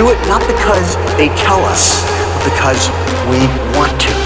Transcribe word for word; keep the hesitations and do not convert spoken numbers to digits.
do it not because they tell us, but because we want to.